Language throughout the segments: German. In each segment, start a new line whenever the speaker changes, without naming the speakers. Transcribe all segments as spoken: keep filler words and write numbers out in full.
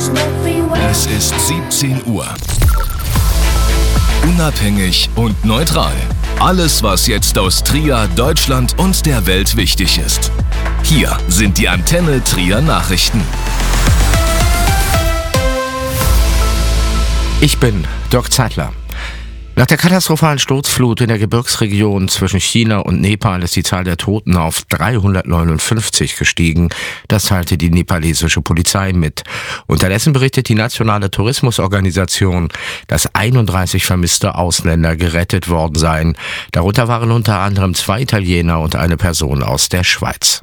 Es ist siebzehn Uhr. Unabhängig und neutral. Alles, was jetzt aus Trier, Deutschland und der Welt wichtig ist. Hier sind die Antenne Trier Nachrichten.
Ich bin Dirk Zeitler. Nach der katastrophalen Sturzflut in der Gebirgsregion zwischen China und Nepal ist die Zahl der Toten auf dreihundertneunundfünfzig gestiegen. Das teilte die nepalesische Polizei mit. Unterdessen berichtet die nationale Tourismusorganisation, dass einunddreißig vermisste Ausländer gerettet worden seien. Darunter waren unter anderem zwei Italiener und eine Person aus der Schweiz.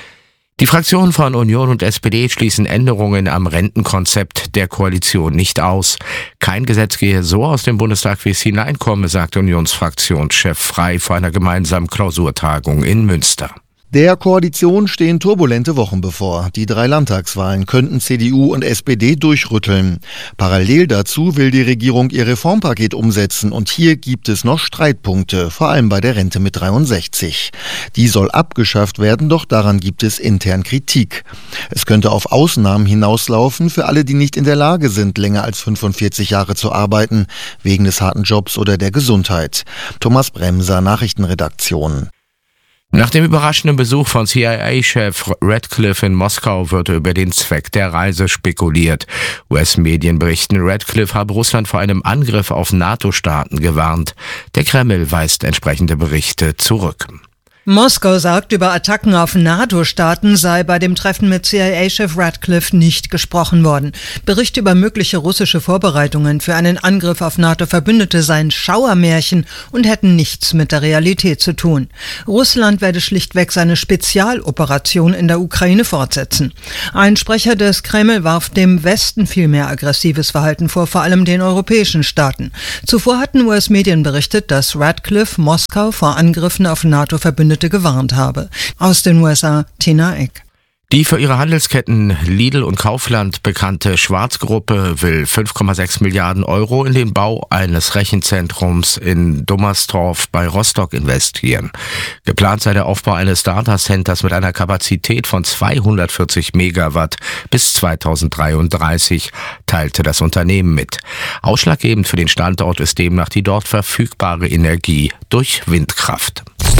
Die Fraktionen von Union und S P D schließen Änderungen am Rentenkonzept der Koalition nicht aus. Kein Gesetz gehe so aus dem Bundestag, wie es hineinkomme, sagt Unionsfraktionschef Frey vor einer gemeinsamen Klausurtagung in Münster.
Der Koalition stehen turbulente Wochen bevor. Die drei Landtagswahlen könnten C D U und S P D durchrütteln. Parallel dazu will die Regierung ihr Reformpaket umsetzen und hier gibt es noch Streitpunkte, vor allem bei der Rente mit dreiundsechzig. Die soll abgeschafft werden, doch daran gibt es intern Kritik. Es könnte auf Ausnahmen hinauslaufen für alle, die nicht in der Lage sind, länger als fünfundvierzig Jahre zu arbeiten, wegen des harten Jobs oder der Gesundheit. Thomas Bremser, Nachrichtenredaktion.
Nach dem überraschenden Besuch von C I A-Chef Ratcliffe in Moskau wird über den Zweck der Reise spekuliert. U S-Medien berichten, Ratcliffe habe Russland vor einem Angriff auf NATO-Staaten gewarnt. Der Kreml weist entsprechende Berichte zurück.
Moskau sagt, über Attacken auf NATO-Staaten sei bei dem Treffen mit C I A-Chef Ratcliffe nicht gesprochen worden. Berichte über mögliche russische Vorbereitungen für einen Angriff auf NATO-Verbündete seien Schauermärchen und hätten nichts mit der Realität zu tun. Russland werde schlichtweg seine Spezialoperation in der Ukraine fortsetzen. Ein Sprecher des Kreml warf dem Westen viel mehr aggressives Verhalten vor, vor allem den europäischen Staaten. Zuvor hatten U S-Medien berichtet, dass Ratcliffe Moskau vor Angriffen auf NATO-Verbündete gewarnt habe. Aus den U S A, Tina Eck.
Die für ihre Handelsketten Lidl und Kaufland bekannte Schwarz-Gruppe will fünf Komma sechs Milliarden Euro in den Bau eines Rechenzentrums in Dommersdorf bei Rostock investieren. Geplant sei der Aufbau eines Datacenters mit einer Kapazität von zweihundertvierzig Megawatt bis zweitausenddreiunddreißig, teilte das Unternehmen mit. Ausschlaggebend für den Standort ist demnach die dort verfügbare Energie durch Windkraft.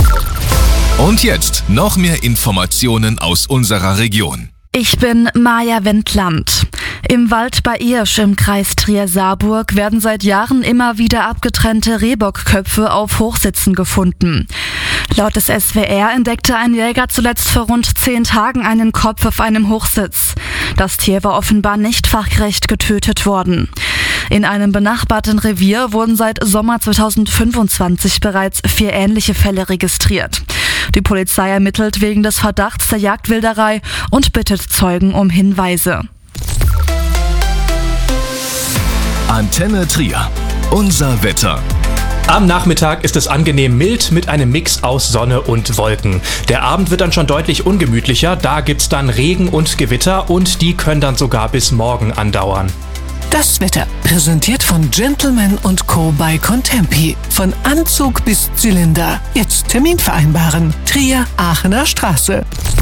Und jetzt noch mehr Informationen aus unserer Region.
Ich bin Maja Wendland. Im Wald bei Irsch im Kreis Trier-Saarburg werden seit Jahren immer wieder abgetrennte Rehbockköpfe auf Hochsitzen gefunden. Laut des S W R entdeckte ein Jäger zuletzt vor rund zehn Tagen einen Kopf auf einem Hochsitz. Das Tier war offenbar nicht fachgerecht getötet worden. In einem benachbarten Revier wurden seit Sommer zweitausendfünfundzwanzig bereits vier ähnliche Fälle registriert. Die Polizei ermittelt wegen des Verdachts der Jagdwilderei und bittet Zeugen um Hinweise.
Antenne Trier. Unser Wetter.
Am Nachmittag ist es angenehm mild mit einem Mix aus Sonne und Wolken. Der Abend wird dann schon deutlich ungemütlicher, da gibt's dann Regen und Gewitter und die können dann sogar bis morgen andauern.
Das Wetter, präsentiert von Gentleman und Co. bei Contempi. Von Anzug bis Zylinder. Jetzt Termin vereinbaren. Trier, Aachener Straße.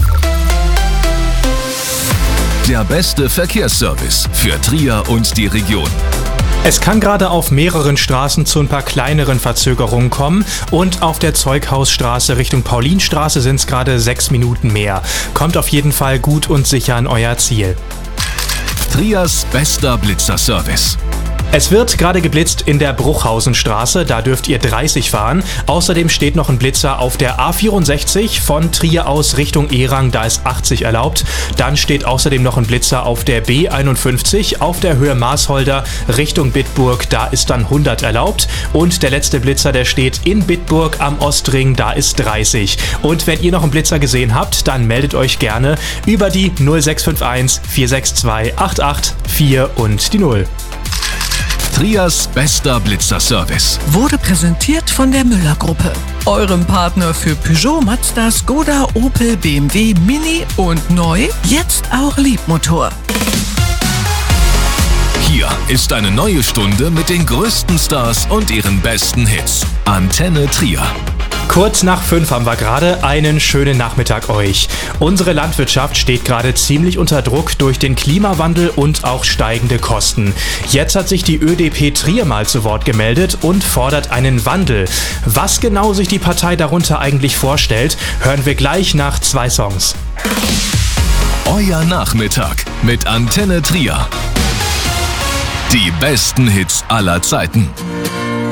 Der beste Verkehrsservice für Trier und die Region.
Es kann gerade auf mehreren Straßen zu ein paar kleineren Verzögerungen kommen und auf der Zeughausstraße Richtung Paulinstraße sind es gerade sechs Minuten mehr. Kommt auf jeden Fall gut und sicher an euer Ziel.
Triers bester Blitzerservice.
Es wird gerade geblitzt in der Bruchhausenstraße, da dürft ihr dreißig fahren. Außerdem steht noch ein Blitzer auf der A vierundsechzig von Trier aus Richtung Erang, da ist achtzig erlaubt. Dann steht außerdem noch ein Blitzer auf der B einundfünfzig auf der Höhe Marsholder Richtung Bitburg, da ist dann hundert erlaubt. Und der letzte Blitzer, der steht in Bitburg am Ostring, da ist dreißig. Und wenn ihr noch einen Blitzer gesehen habt, dann meldet euch gerne über die null sechs fünf eins vier sechs zwei acht acht vier und die null.
Triers bester Blitzerservice.
Wurde präsentiert von der Müller-Gruppe. Eurem Partner für Peugeot, Mazda, Skoda, Opel, B M W, Mini und neu, jetzt auch Liebmotor.
Hier ist eine neue Stunde mit den größten Stars und ihren besten Hits. Antenne Trier.
Kurz nach fünf haben wir gerade. Einen schönen Nachmittag euch. Unsere Landwirtschaft steht gerade ziemlich unter Druck durch den Klimawandel und auch steigende Kosten. Jetzt hat sich die Ö D P Trier mal zu Wort gemeldet und fordert einen Wandel. Was genau sich die Partei darunter eigentlich vorstellt, hören wir gleich nach zwei Songs.
Euer Nachmittag mit Antenne Trier. Die besten Hits aller Zeiten.